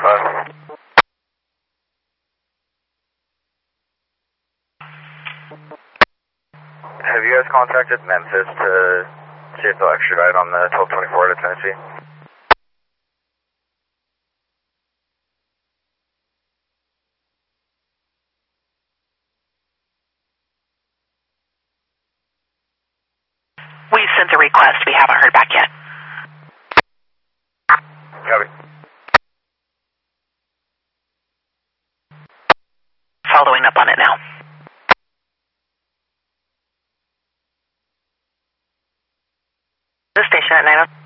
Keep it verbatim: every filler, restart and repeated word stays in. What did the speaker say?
five. Have you guys contacted Memphis to see if they'll extradite on the twelve twenty-four to Tennessee? We sent the request. We haven't heard back yet. Copy. Following up on it now. This station at nine oh.